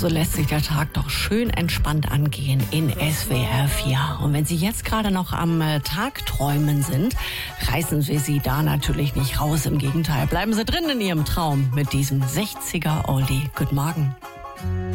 So lässt sich der Tag doch schön entspannt angehen in SWR 4. Und wenn Sie jetzt gerade noch am Tagträumen sind, reißen wir Sie da natürlich nicht raus. Im Gegenteil, bleiben Sie drin in Ihrem Traum mit diesem 60er Oldie. Guten Morgen.